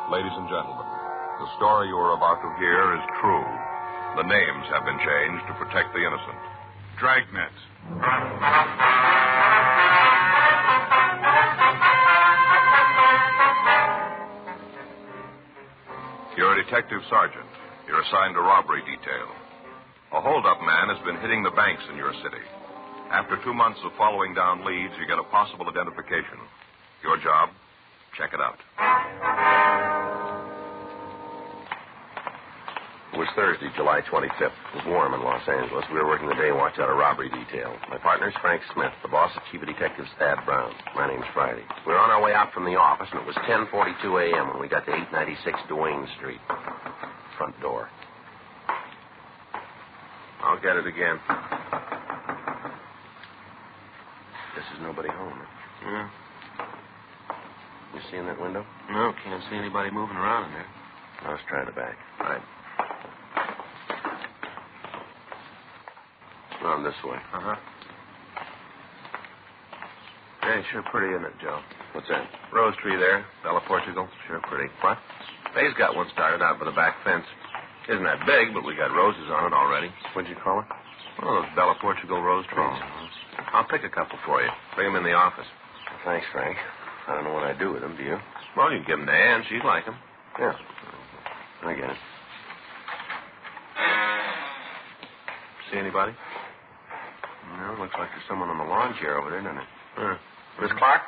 Ladies and gentlemen, the story you are about to hear is true. The names have been changed to protect the innocent. Dragnet. You're a detective sergeant. You're assigned to robbery detail. A hold-up man has been hitting the banks in your city. After 2 months of following down leads, you get a possible identification. Your job? Check it out. It was Thursday, July 25th. It was warm in Los Angeles. We were working the day watch out a robbery detail. My partner's Frank Smith. The boss is Chief of Detectives Thad Brown. My name's Friday. We were on our way out from the office, and it was 10:42 a.m. when we got to 896 Duane Street. Front door. I'll get it again. This is nobody home. Yeah. You see in that window? No, can't see anybody moving around in there. Let's try the back. All right. On this way. Uh-huh. Hey, sure pretty, isn't it, Joe? What's that? Rose tree there, Bella Portugal. Sure pretty. What? They's got one started out by the back fence. Isn't that big, but we got roses on it already. What'd you call it? One of those Bella Portugal rose trees. Oh. I'll pick a couple for you. Bring them in the office. Thanks, Frank. I don't know what I'd do with them, do you? Well, you can give them to Ann. She'd like them. Yeah. I get it. See anybody? No, looks like there's someone on the lawn chair over there, doesn't it? Miss Clark?